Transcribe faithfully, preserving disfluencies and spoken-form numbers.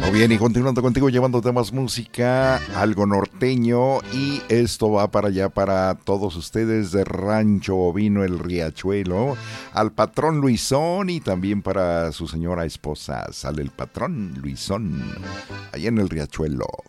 Muy bien, y continuando contigo, llevándote más música, algo norteño, y esto va para allá para todos ustedes de Rancho Ovino El Riachuelo, al patrón Luisón y también para su señora esposa. Sale el patrón Luisón, allá en el Riachuelo.